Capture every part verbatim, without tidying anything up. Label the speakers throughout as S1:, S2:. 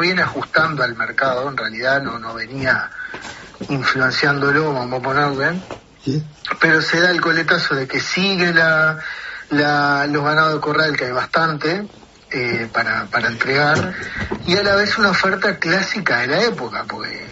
S1: viene ajustando al mercado, en realidad no, no venía influenciándolo, vamos a ponerle, ¿sí? Pero se da el coletazo de que sigue la, la los ganados de corral, que hay bastante eh, para, para entregar, y a la vez una oferta clásica de la época, porque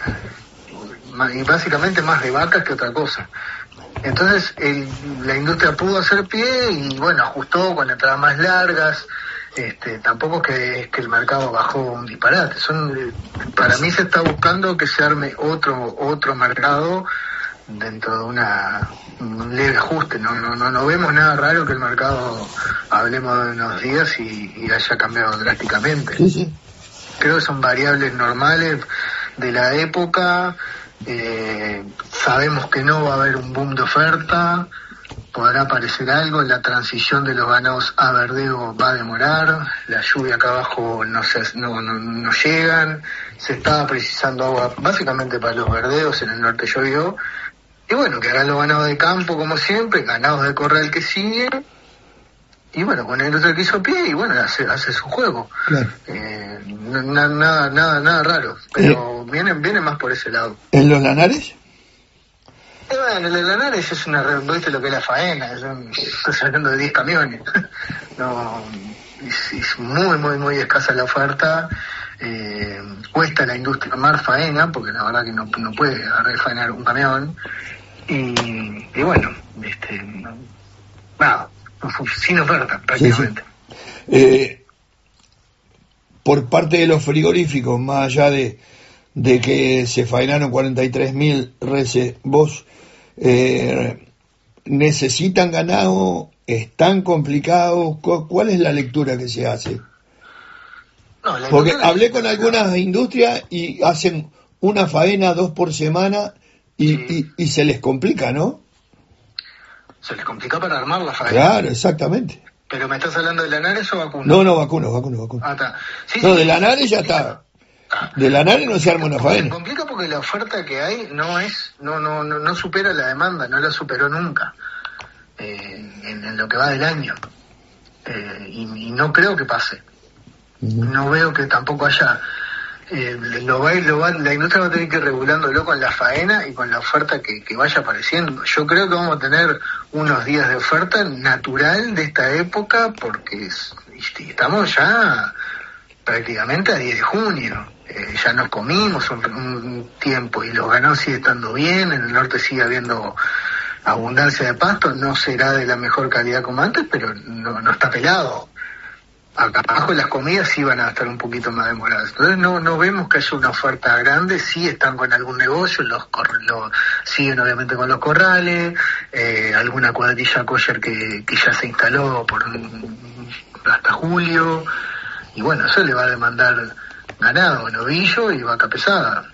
S1: y básicamente más de vacas que otra cosa. Entonces el, la industria pudo hacer pie y bueno, ajustó con entradas más largas. Este, tampoco que es que el mercado bajó un disparate. Son, para mí se está buscando que se arme otro otro mercado dentro de una un leve ajuste. No no no no vemos nada raro que el mercado, hablemos de unos días y, y haya cambiado drásticamente.
S2: Sí, sí.
S1: Creo que son variables normales de la época. Eh, sabemos que no va a haber un boom de oferta, podrá aparecer algo, la transición de los ganados a verdeo va a demorar, la lluvia acá abajo no, se, no, no, no llegan, se estaba precisando agua básicamente para los verdeos, en el norte llovió, y bueno, que harán los ganados de campo como siempre, ganados de corral que siguen, y bueno, con el otro que hizo pie y bueno, hace, hace su juego. Claro. Eh, no, na, nada, nada, nada raro, pero eh, viene, viene más por ese lado.
S2: ¿En los lanares?
S1: Eh, bueno, el lanares es una, viste lo que es la faena, es un, estás hablando de diez camiones. No, es, es muy, muy, muy escasa la oferta. Eh, cuesta a la industria armar faena, porque la verdad que no, no puede refaenar un camión. Y, y bueno, este, nada. Sin oferta, prácticamente.
S2: Sí, sí. Eh, por parte de los frigoríficos, más allá de, de que se faenaron cuarenta y tres mil reses, vos eh, necesitan ganado, están complicados, ¿cuál es la lectura que se hace?
S1: No, la
S2: Porque hablé con algunas industrias y hacen una faena dos por semana y, sí. y, y se les complica, ¿no?
S1: Se les complica para armar la faena.
S2: Claro, exactamente.
S1: ¿Pero me estás hablando de lanares o vacuno?
S2: No, no, vacuno, vacuno, vacuno.
S1: Ah, está. Sí,
S2: no,
S1: sí,
S2: de lanares ya está. Ah. De lanares no se arma una faena.
S1: Se complica porque la oferta que hay no es, no, no, no, no supera la demanda, no la superó nunca. Eh, en, en lo que va del año. Eh, y, y no creo que pase. Uh-huh. No veo que tampoco haya. Eh, lo va, lo va, la industria va a tener que ir regulándolo con la faena y con la oferta que, que vaya apareciendo. Yo creo que vamos a tener unos días de oferta natural de esta época porque es, estamos ya prácticamente a diez de junio. Eh, ya nos comimos un, un tiempo y los ganados sigue estando bien, en el norte sigue habiendo abundancia de pasto, no será de la mejor calidad como antes, pero no, no está pelado. Acá abajo las comidas sí van a estar un poquito más demoradas. Entonces no no vemos que haya una oferta grande, sí están con algún negocio, los, los siguen obviamente con los corrales, eh, alguna cuadrilla kosher que, que ya se instaló por hasta julio, y bueno, eso le va a demandar ganado, novillo y vaca pesada.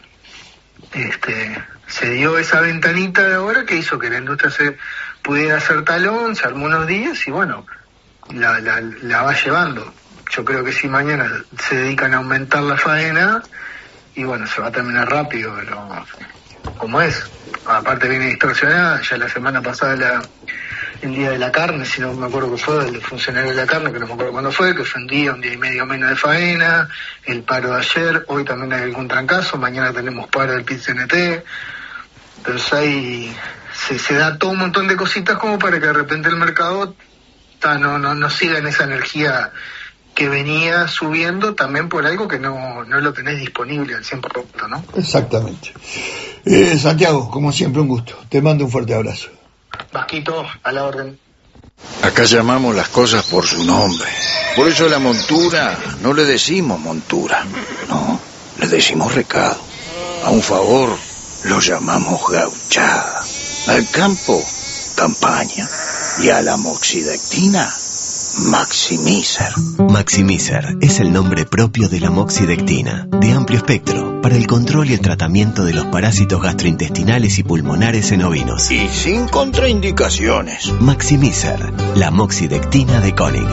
S1: Este, se dio esa ventanita de ahora que hizo que la industria se pudiera hacer talón, se armó unos días y bueno, La, la, la va llevando. Yo creo que si mañana se dedican a aumentar la faena y bueno, se va a terminar rápido, pero como es, aparte viene distorsionada. Ya la semana pasada la, el día de la carne, si no me acuerdo que fue, el funcionario de la carne, que no me acuerdo cuándo fue, que fue un día, un día y medio menos de faena, el paro de ayer, hoy también hay algún trancazo, mañana tenemos paro del P I C N T, entonces ahí se, se da todo un montón de cositas como para que de repente el mercado No, no, no siga en esa energía que venía subiendo, también por algo que no, no lo tenés disponible al cien por ciento, ¿no?
S2: Exactamente. Eh, Santiago, como siempre, un gusto. Te mando un fuerte abrazo.
S1: Vasquito, a la orden.
S3: Acá llamamos las cosas por su nombre. Por eso la montura, no le decimos montura, no, le decimos recado. A un favor, lo llamamos gauchada. Al campo, campaña. Y a la moxidectina, Maximizer.
S4: Maximizer es el nombre propio de la moxidectina, de amplio espectro, para el control y el tratamiento de los parásitos gastrointestinales y pulmonares en ovinos.
S3: Y sin contraindicaciones.
S4: Maximizer, la moxidectina de Koenig.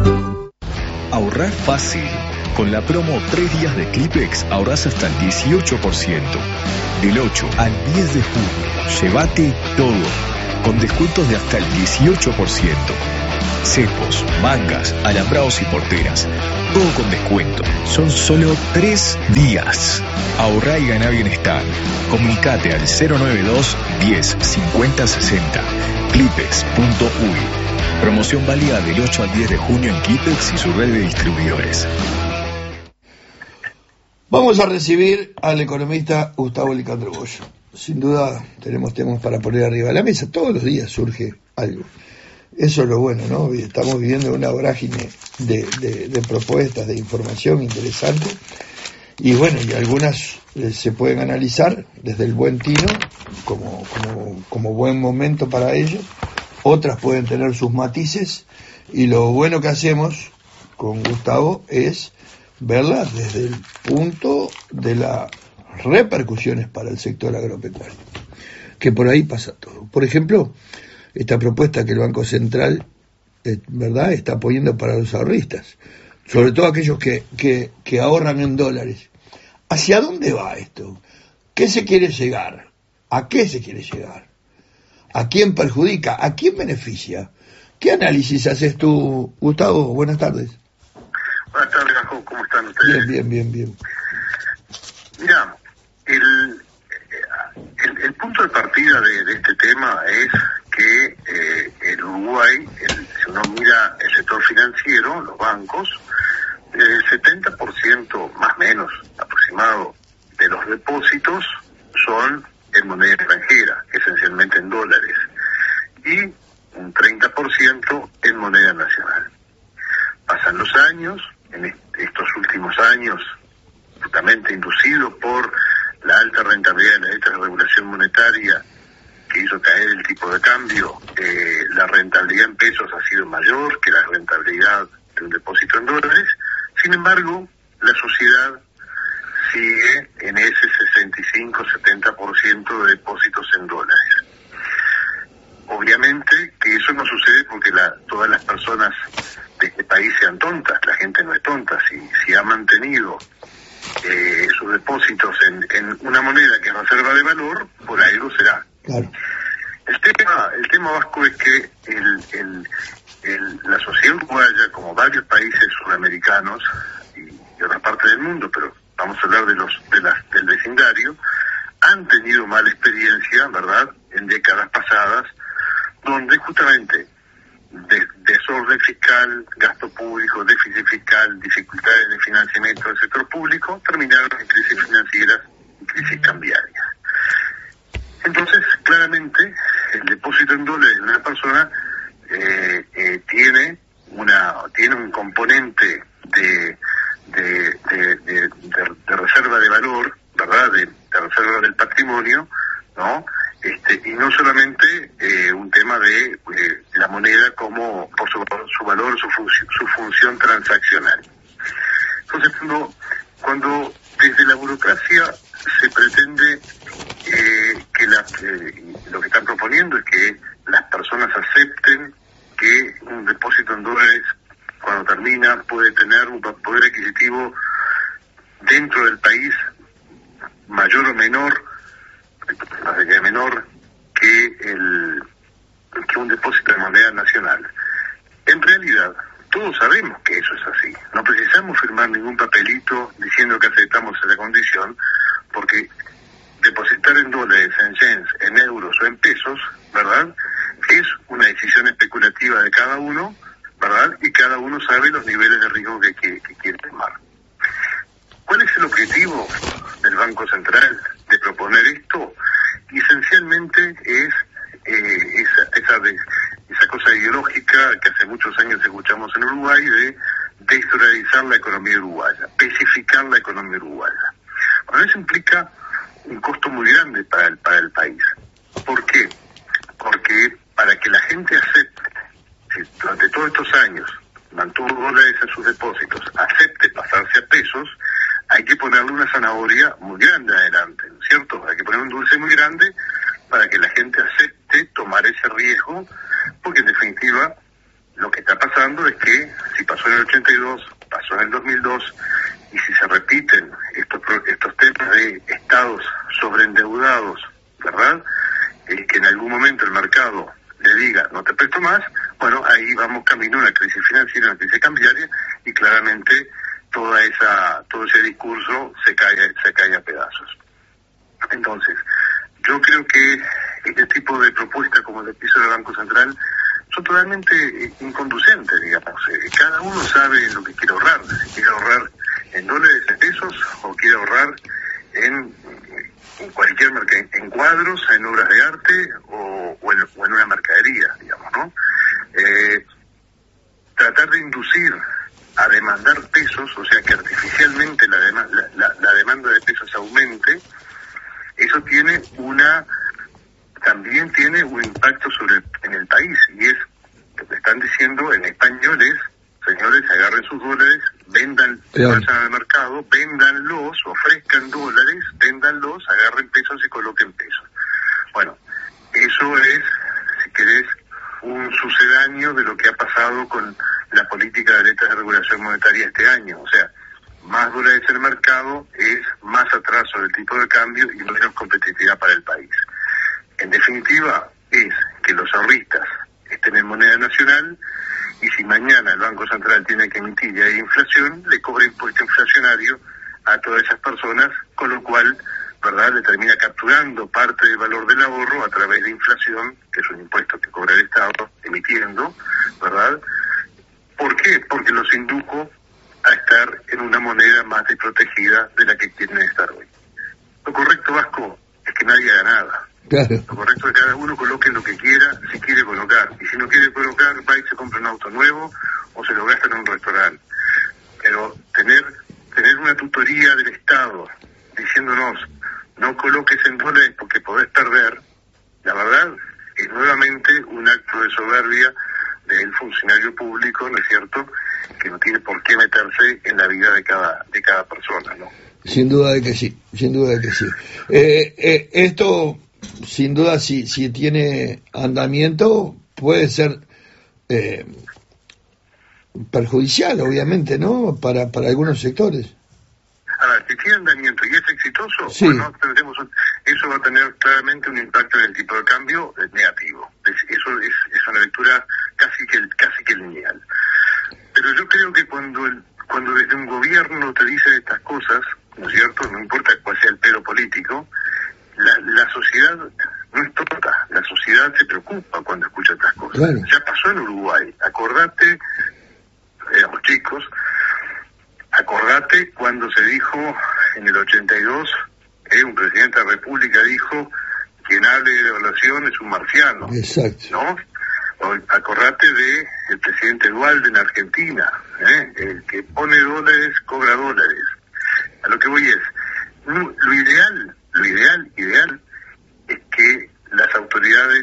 S5: Ahorrar fácil. Con la promo tres días de Clipex ahorras hasta el dieciocho por ciento. Del ocho al diez de junio, llévate todo. con descuentos de hasta el dieciocho por ciento. Cepos, mangas, alambrados y porteras, todo con descuento. Son solo tres días. Ahorrá y ganá bienestar. Comunicate al cero nueve dos, diez, cincuenta, sesenta. Clipex punto uy. Promoción válida del ocho al diez de junio en Clipex y su red de distribuidores.
S2: Vamos a recibir al economista Gustavo Licandro Boyo. Sin duda tenemos temas para poner arriba de la mesa. Todos los días surge algo. Eso es lo bueno, ¿no? Estamos viviendo una vorágine de, de, de propuestas, de información interesante. Y bueno, y algunas eh, se pueden analizar desde el buen tino, como, como, como buen momento para ello. Otras pueden tener sus matices. Y lo bueno que hacemos con Gustavo es verlas desde el punto de las repercusiones para el sector agropecuario, que por ahí pasa todo. Por ejemplo, esta propuesta que el Banco Central, eh, ¿verdad?, está poniendo para los ahorristas, sobre todo aquellos que, que, que ahorran en dólares. ¿Hacia dónde va esto? ¿Qué se quiere llegar? ¿A qué se quiere llegar? ¿A quién perjudica? ¿A quién beneficia? ¿Qué análisis haces tú, Gustavo? Buenas tardes.
S6: Buenas tardes, Jacob. ¿Cómo están ustedes?
S2: Bien, bien, bien, bien.
S6: Mira, el, el, el punto de partida de, de este tema es que eh, el Uruguay, el, si uno mira el sector financiero, los bancos, el setenta por ciento más o menos aproximado de los depósitos son en moneda extranjera, esencialmente en dólares, y un treinta por ciento en moneda nacional. Pasan los años, en estos últimos años, justamente inducido por la alta rentabilidad de la alta regulación monetaria que hizo caer el tipo de cambio, eh, la rentabilidad en pesos ha sido mayor que la rentabilidad de un depósito en dólares. Sin embargo, la sociedad sigue en ese sesenta y cinco a setenta por ciento de depósitos en dólares. Obviamente que eso no sucede porque la, todas las personas de este país sean tontas. La gente no es tonta. Si, si ha mantenido eh, sus depósitos en, en una moneda que es reserva de valor, por algo será.
S2: Claro.
S6: El tema, el tema vasco es que el, el, el, la sociedad uruguaya, como varios países sudamericanos y, y otras partes del mundo, pero vamos a hablar de los de las, del vecindario, han tenido mala experiencia, ¿verdad?, en décadas pasadas, donde justamente de, desorden fiscal, gasto público, déficit fiscal, dificultades de financiamiento del sector público, terminaron en crisis financieras y crisis cambiarias. Entonces, claramente, el depósito en dólares de una persona eh, eh, tiene una tiene un componente de de, de, de, de, de reserva de valor, ¿verdad?, de, de reserva del patrimonio, ¿no?, Este, y no solamente eh, un tema de eh, la moneda como por su, su valor, su, func- su función transaccional. Entonces, cuando, cuando desde la burocracia se pretende eh, que la, eh, lo que están proponiendo es que las personas acepten que un depósito en dólares, cuando termina, puede tener un poder adquisitivo dentro del país mayor o menor, menor que el que un depósito de moneda nacional. En realidad, todos sabemos que eso es así. No precisamos firmar ningún papelito diciendo que aceptamos esa condición, porque depositar en dólares, en yens, en euros o en pesos, ¿verdad?, es una decisión especulativa de cada uno, ¿verdad?, y cada uno sabe los niveles de riesgo que quiere, que quiere tomar. ¿Cuál es el objetivo del Banco Central de proponer esto? Y esencialmente es eh, esa, esa, de, esa cosa ideológica que hace muchos años escuchamos en Uruguay de desdolarizar la economía uruguaya, especificar la economía uruguaya. Bueno, eso implica un costo muy grande para el, para el país. ¿Por qué? Porque para que la gente acepte, si durante todos estos años mantuvo dólares en sus depósitos, acepte pasarse a pesos, hay que ponerle una zanahoria muy grande adelante, ¿no es cierto? Hay que poner un dulce muy grande para que la gente acepte tomar ese riesgo, porque en definitiva lo que está pasando es que si pasó en el ochenta y dos, pasó en el dos mil dos, y si se repiten estos estos temas de estados sobreendeudados, ¿verdad?, eh, que en algún momento el mercado le diga no te presto más, bueno, ahí vamos camino a una crisis financiera, una crisis cambiaria, y claramente toda esa todo ese discurso se cae se cae a pedazos. Entonces, yo creo que este tipo de propuestas como el que hizo el Banco Central son totalmente eh, inconducentes, digamos. Eh, cada uno sabe lo que quiere ahorrar, si quiere ahorrar en dólares, en pesos, o quiere ahorrar en, en cualquier merc- en cuadros, en obras de arte, o, o, en, o en una mercadería, digamos, ¿no? Eh, tratar de inducir a demandar pesos, o sea, que artificialmente la, dema- la, la, la demanda de pesos aumente, eso tiene una, también tiene un impacto sobre en el país, y es, lo que están diciendo en español es, señores, agarren sus dólares, vendan,
S2: Claro.
S6: vayan al mercado, véndanlos, ofrezcan dólares, véndanlos, agarren pesos y coloquen pesos. Bueno, eso es, si querés, un sucedáneo de lo que ha pasado con la política de letras de regulación monetaria este año. O sea, más dólares en el mercado es más atraso del tipo de cambio y menos competitividad para el país. En definitiva, es que los ahorristas estén en moneda nacional, y si mañana el Banco Central tiene que emitir y hay inflación, le cobra impuesto inflacionario a todas esas personas, con lo cual, ¿verdad?, le termina capturando parte del valor del ahorro a través de inflación, que es un impuesto que cobra el Estado, emitiendo, ¿verdad? ¿Por qué? Porque los indujo a estar en una moneda más desprotegida de la que quieren estar hoy. Lo correcto, Vasco, es que nadie haga nada.
S2: Claro.
S6: Lo correcto es que cada uno coloque lo que quiera, si quiere colocar. Y si no quiere colocar, va y se compra un auto nuevo o se lo gasta en un restaurante. Pero tener tener una tutoría del Estado diciéndonos no coloques en dólares porque podés perder, la verdad es nuevamente un acto de soberbia del funcionario público, ¿no es cierto?, que no tiene por qué meterse en la vida de cada de cada persona, ¿no?
S2: Sin duda de que sí, sin duda de que sí. Eh, eh, esto, sin duda, si, si tiene andamiento, puede ser eh, perjudicial, obviamente, ¿no?, para, para algunos sectores.
S6: A ver, si tiene andamiento y es exitoso,
S2: Sí.
S6: bueno, tendremos un- eso va a tener claramente un impacto en el tipo de cambio eh, negativo. Es- eso es, es una lectura casi que casi que lineal. Pero yo creo que cuando el, cuando desde un gobierno te dicen estas cosas, ¿no es cierto?, no importa cuál sea el pelo político, la, la sociedad no es tonta, la sociedad se preocupa cuando escucha estas cosas.
S2: Claro.
S6: Ya pasó en Uruguay, acordate, éramos chicos, acordate cuando se dijo en el ochenta y dos, eh, un presidente de la República dijo, quien hable de devaluación es un marciano,
S2: Exacto.
S6: ¿no? O acordate de el presidente Dualde en Argentina, ¿eh? El que pone dólares cobra dólares. A lo que voy es, no, lo ideal, lo ideal, ideal, es que las autoridades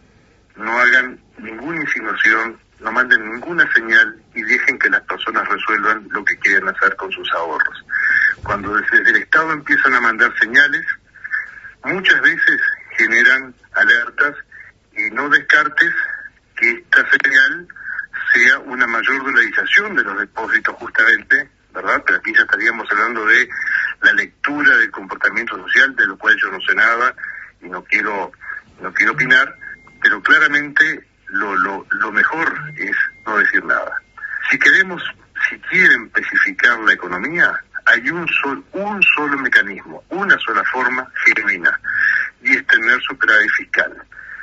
S6: no hagan ninguna insinuación, no manden ninguna señal y dejen que las personas resuelvan lo que quieren hacer con sus ahorros. Cuando desde el Estado empiezan a mandar señales, muchas veces generan alertas, y no descartes que esta señal sea una mayor dolarización de los depósitos justamente, ¿verdad? Pero aquí ya estaríamos hablando de la lectura del comportamiento social, de lo cual yo no sé nada y no quiero no quiero opinar, pero claramente lo, lo, lo mejor es no decir nada. Si queremos, si quieren especificar la economía, hay un, sol, un solo mecanismo, una sola forma genuina, y es tener superávit fiscal.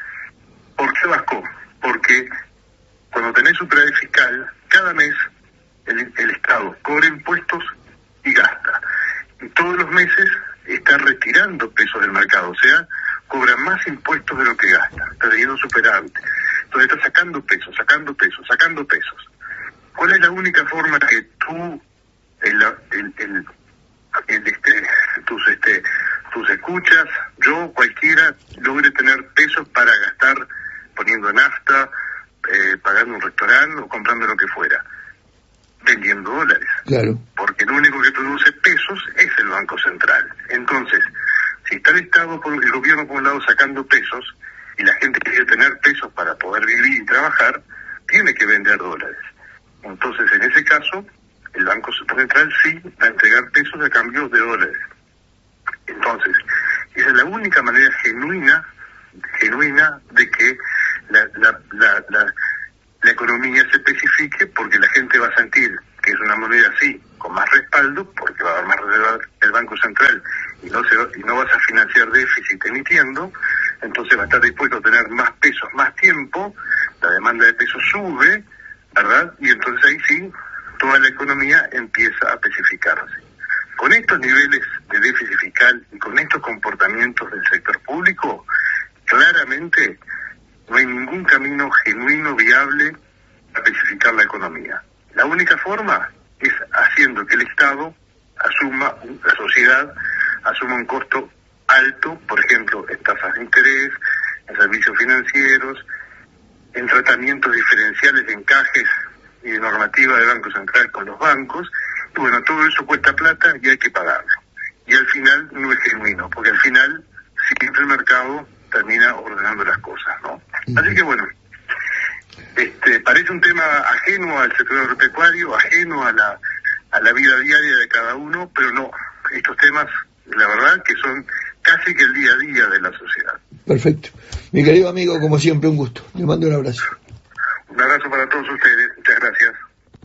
S6: ¿Por qué, Vasco? Porque cuando tenés superávit fiscal, cada mes el, el Estado cobra impuestos y gasta. Y todos los meses está retirando pesos del mercado, o sea, cobra más impuestos de lo que gasta, está teniendo superávit. Entonces está sacando pesos, sacando pesos, sacando pesos. ¿Cuál es la única forma que tú, el, el, el, el este, tus, este, tus escuchas, yo, cualquiera, logre tener pesos para gastar poniendo nafta, eh, pagando un restaurante o comprando lo que fuera? Vendiendo dólares.
S2: Claro.
S6: Porque lo único que produce pesos es el Banco Central. Entonces, si está el Estado, por el gobierno por un lado sacando pesos, y la gente quiere tener pesos para poder vivir y trabajar, tiene que vender dólares. Entonces, en ese caso, el Banco Central sí va a entregar pesos a cambio de dólares. Entonces, esa es la única manera genuina genuina de que la, la, la, la, la economía se especifique, porque la gente va a sentir que es una moneda así, con más respaldo, porque va a haber más reserva el Banco Central y no se va, y no vas a financiar déficit emitiendo, entonces va a estar dispuesto a tener más pesos más tiempo, la demanda de pesos sube, ¿verdad? Y entonces ahí sí, toda la economía empieza a especificarse. Con estos niveles de déficit fiscal y con estos comportamientos del sector público, claramente no hay ningún camino genuino, viable, a especificar la economía. La única forma es haciendo que el Estado asuma, la sociedad asuma un costo alto, por ejemplo, en tasas de interés, en servicios financieros, en tratamientos diferenciales de encajes y de normativa del Banco Central con los bancos. Y bueno, todo eso cuesta plata y hay que pagarlo. Y al final no es genuino, porque al final siempre el mercado termina ordenando las cosas, ¿no? Así que bueno, este parece un tema ajeno al sector agropecuario, ajeno a la a la vida diaria de cada uno, pero no, estos temas, la verdad, que son casi que el día a día de la sociedad.
S2: Perfecto. Mi querido amigo, como siempre, un gusto. Le mando un abrazo.
S6: Un abrazo para todos ustedes. Muchas gracias.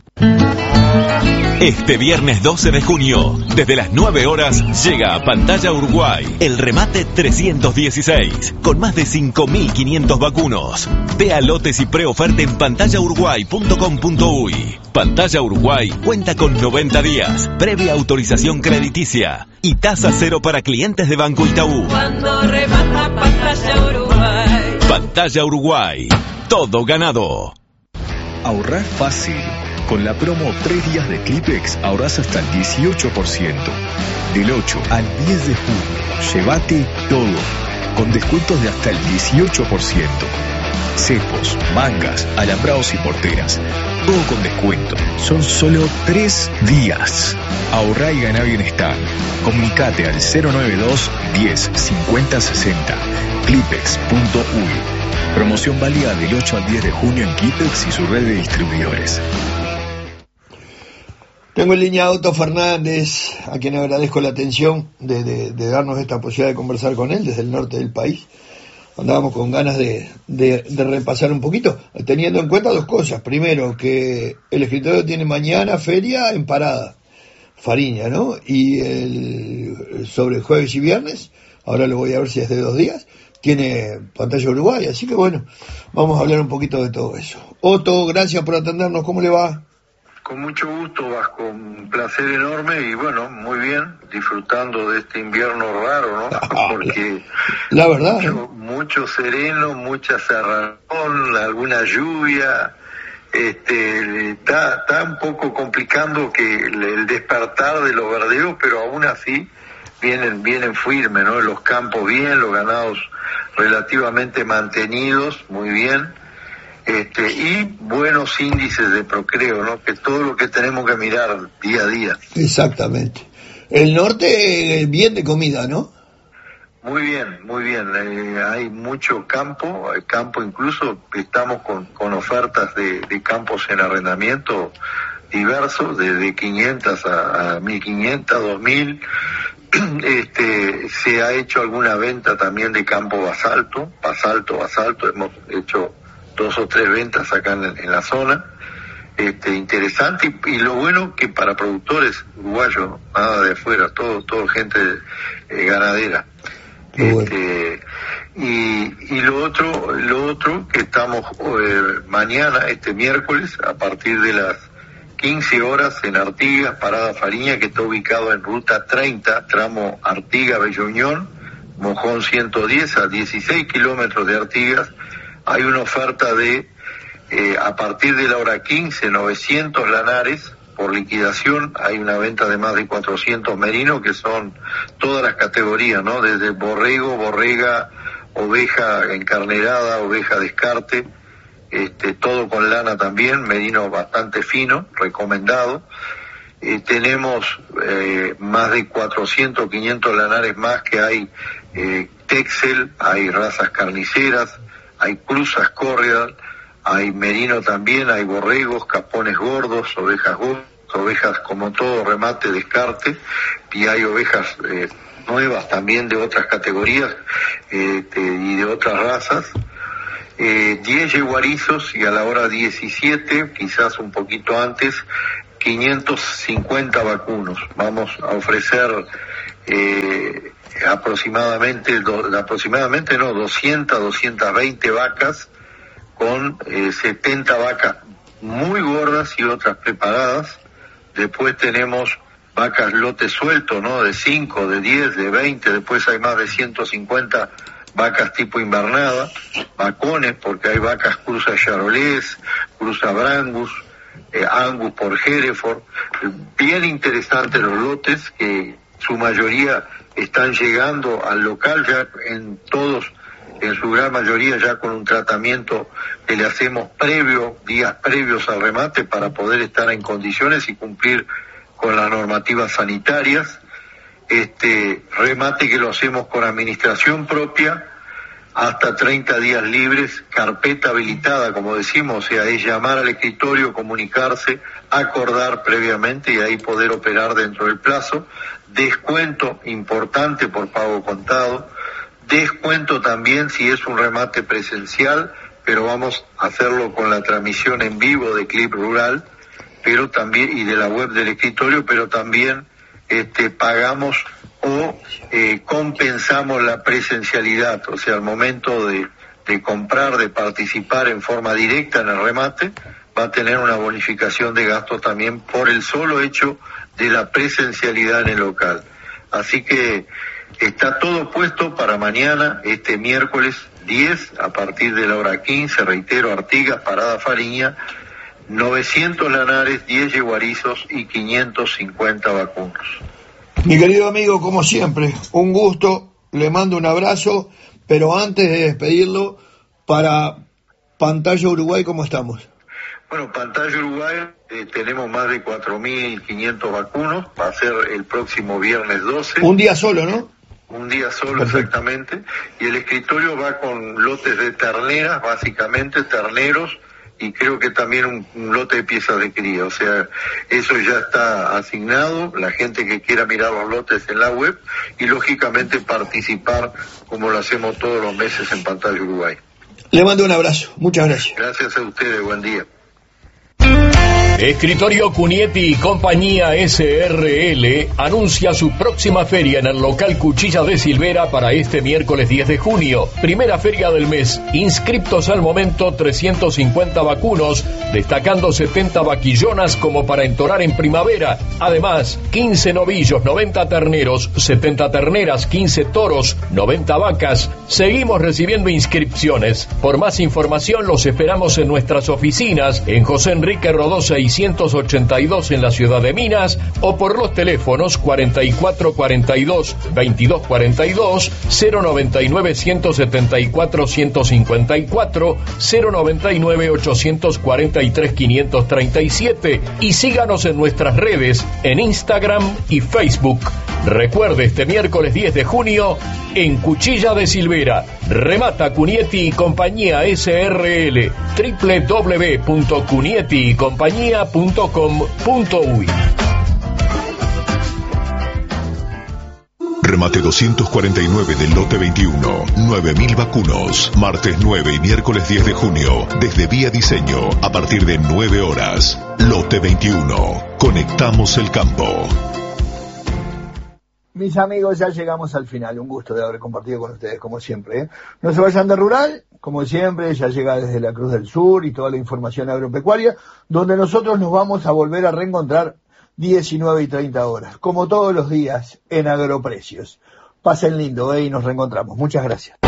S7: Este viernes doce de junio, desde las nueve horas, llega a Pantalla Uruguay el remate trescientos dieciséis, con más de cinco mil quinientos vacunos. Vea lotes y preoferta en pantalla uruguay punto com punto uy. Pantalla Uruguay cuenta con noventa días, previa autorización crediticia y tasa cero para clientes de Banco Itaú.
S8: Cuando remata Pantalla Uruguay.
S7: Pantalla Uruguay, todo ganado.
S5: Ahorrar fácil. Con la promo tres días de Clipex ahorrás hasta el dieciocho por ciento. Del ocho al diez de junio, llévate todo, con descuentos de hasta el dieciocho por ciento. Cepos, mangas, alambrados y porteras, todo con descuento. Son solo tres días. Ahorrá y ganá bienestar. Comunicate al cero noventa y dos, diez, cincuenta, sesenta. clipex punto uy. Promoción válida del ocho al diez de junio en Clipex y su red de distribuidores.
S2: Tengo en línea a Otto Fernández, a quien agradezco la atención de, de, de darnos esta posibilidad de conversar con él desde el norte del país. Andábamos con ganas de, de, de repasar un poquito, teniendo en cuenta dos cosas. Primero, que el escritorio tiene mañana feria en Parada, Fariña, ¿no? Y el, sobre jueves y viernes, ahora lo voy a ver si es de dos días, tiene Pantalla Uruguay. Así que bueno, vamos a hablar un poquito de todo eso. Otto, gracias por atendernos, ¿cómo le va?
S9: Con mucho gusto, Vasco, un placer enorme y bueno, muy bien, disfrutando de este invierno raro, ¿no? Porque
S2: la verdad,
S9: mucho,
S2: ¿eh?
S9: mucho sereno, mucha cerrazón, alguna lluvia, este, está, está un poco complicando que el, el despertar de los verdeos, pero aún así vienen, vienen firmes, ¿no? Los campos bien, los ganados relativamente mantenidos, muy bien. Este, y buenos índices de procreo, ¿no? Que todo lo que tenemos que mirar día a día.
S2: Exactamente. El norte, bien de comida, ¿no?
S9: Muy bien, muy bien. Eh, hay mucho campo, hay campo incluso, estamos con, con ofertas de, de campos en arrendamiento diversos, desde quinientos a, a mil quinientos, dos mil. Este, se ha hecho alguna venta también de campo basalto, basalto, basalto, hemos hecho dos o tres ventas acá en, en la zona, este, interesante, y, y lo bueno que para productores uruguayos, nada de afuera, todo, todo gente eh, ganadera. Este, y, y lo otro, lo otro que estamos eh, mañana, este miércoles, a partir de las quince horas en Artigas, Parada Fariña, que está ubicado en ruta treinta, tramo Artigas-Bella Unión, Mojón ciento diez, a dieciséis kilómetros de Artigas. Hay una oferta de, eh, a partir de la hora quince, novecientos lanares por liquidación. Hay una venta de más de cuatrocientos merinos, que son todas las categorías, ¿no? Desde borrego, borrega, oveja encarnerada, oveja descarte, este, todo con lana también, merino bastante fino, recomendado. Eh, tenemos eh, más de cuatrocientos, quinientos lanares más que hay eh, Texel, hay razas carniceras, hay cruzas córreas, hay merino también, hay borregos, capones gordos, ovejas gordas, ovejas como todo remate, descarte, y hay ovejas eh, nuevas también de otras categorías eh, de, y de otras razas. Eh, diez yeguarizos y a la hora diecisiete, quizás un poquito antes, quinientos cincuenta vacunos. Vamos a ofrecer eh, aproximadamente, do, aproximadamente no, doscientas, doscientas veinte vacas con eh, setenta vacas muy gordas y otras preparadas. Después tenemos vacas lote suelto, ¿no? De cinco, de diez, de veinte, después hay más de ciento cincuenta vacas tipo invernada, vacones, porque hay vacas cruza Charolés, cruza Brangus, eh, Angus por Hereford, bien interesantes los lotes, que su mayoría están llegando al local ya en todos, en su gran mayoría ya con un tratamiento que le hacemos previo, días previos al remate para poder estar en condiciones y cumplir con las normativas sanitarias. Este remate que lo hacemos con administración propia, hasta treinta días libres, carpeta habilitada, como decimos, o sea, es llamar al escritorio, comunicarse, acordar previamente y ahí poder operar dentro del plazo. Descuento importante por pago contado, descuento también si es un remate presencial, pero vamos a hacerlo con la transmisión en vivo de Clip Rural, pero también, y de la web del escritorio, pero también este pagamos o eh, compensamos la presencialidad, o sea, al momento de, de comprar, de participar en forma directa en el remate, va a tener una bonificación de gastos también por el solo hecho de la presencialidad en el local. Así que está todo puesto para mañana, este miércoles diez, a partir de la hora quince, reitero, Artigas, Parada Fariña, novecientos lanares, diez yeguarizos y quinientos cincuenta vacunos.
S2: Mi querido amigo, como siempre, un gusto, le mando un abrazo, pero antes de despedirlo, para Pantalla Uruguay, ¿cómo estamos?
S9: Bueno, Pantalla Uruguay, eh, tenemos más de cuatro mil quinientos vacunos, va a ser el próximo viernes doce.
S2: Un día solo, ¿no?
S9: Un día solo,
S2: perfecto,
S9: exactamente, y el escritorio va con lotes de terneras, básicamente, terneros, y creo que también un, un lote de piezas de cría, o sea, eso ya está asignado, la gente que quiera mirar los lotes en la web, y lógicamente participar como lo hacemos todos los meses en Pantalla Uruguay.
S2: Le mando un abrazo, muchas gracias.
S9: Gracias a ustedes, buen día.
S5: Escritorio Cunietti y Compañía S R L anuncia su próxima feria en el local Cuchilla de Silvera para este miércoles diez de junio. Primera feria del mes. Inscriptos al momento trescientos cincuenta vacunos, destacando setenta vaquillonas como para entorar en primavera. Además, quince novillos, noventa terneros, setenta terneras, quince toros, noventa vacas. Seguimos recibiendo inscripciones. Por más información los esperamos en nuestras oficinas en José Enrique Rodó seiscientos ochenta y dos en la ciudad de Minas, o por los teléfonos cuarenta y cuatro cuarenta y dos veintidós cuarenta y dos, cero noventa y nueve ciento setenta y cuatro ciento cincuenta y cuatro, cero noventa y nueve ochocientos cuarenta y tres quinientos treinta y siete, y síganos en nuestras redes en Instagram y Facebook. Recuerde, este miércoles diez de junio en Cuchilla de Silvera, remata Cunietti y Compañía S R L, doble u doble u doble u punto cunietti y compañía punto com punto uy.
S10: Remate doscientos cuarenta y nueve del lote veintiuno, nueve mil vacunos, martes nueve y miércoles diez de junio, desde Vía Diseño, a partir de nueve horas. Lote veintiuno, conectamos el campo.
S2: Mis amigos, ya llegamos al final. Un gusto de haber compartido con ustedes, como siempre, ¿eh? No se vayan de Rural, como siempre, ya llega desde la Cruz del Sur y toda la información agropecuaria, donde nosotros nos vamos a volver a reencontrar diecinueve y treinta horas, como todos los días, en Agroprecios. Pasen lindo, ¿eh? Y nos reencontramos. Muchas gracias.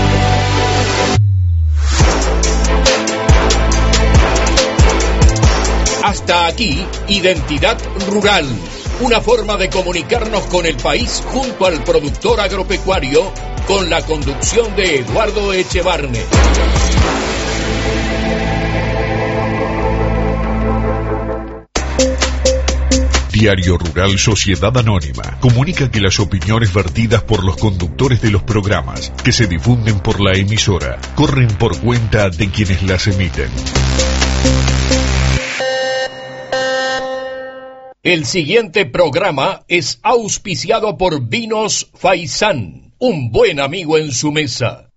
S5: Hasta aquí, Identidad Rural. Una forma de comunicarnos con el país junto al productor agropecuario, con la conducción de Eduardo Echevarne.
S10: Diario Rural Sociedad Anónima comunica que las opiniones vertidas por los conductores de los programas que se difunden por la emisora corren por cuenta de quienes las emiten.
S11: El siguiente programa es auspiciado por Vinos Faisán, un buen amigo en su mesa.